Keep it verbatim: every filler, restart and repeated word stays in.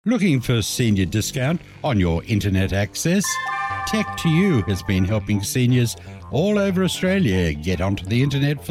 Looking for senior discount on your internet access? Tech to You has been helping seniors all over Australia get onto the internet for